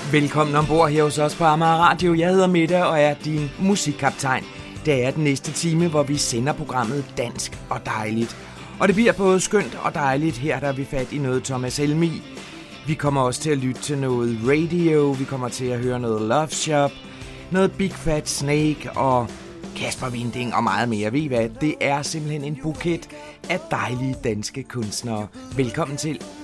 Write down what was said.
Velkommen ombord her hos os på Amager Radio. Jeg hedder Mette og er din musikkaptajn. Det er den næste time, hvor vi sender programmet Dansk og Dejligt. Og det bliver både skønt og dejligt. Her der er vi fat i noget Thomas Helmig. Vi kommer også til at lytte til noget radio. Vi kommer til at høre noget Love Shop, noget Big Fat Snake og Kasper Winding og meget mere. Ved I hvad? Det er simpelthen en buket af dejlige danske kunstnere. Velkommen til.